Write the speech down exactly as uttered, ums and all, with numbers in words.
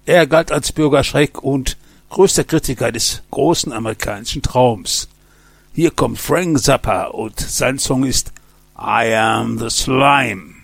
Er galt als Bürgerschreck und größter Kritiker des großen amerikanischen Traums. Hier kommt Frank Zappa und sein Song ist I Am the Slime.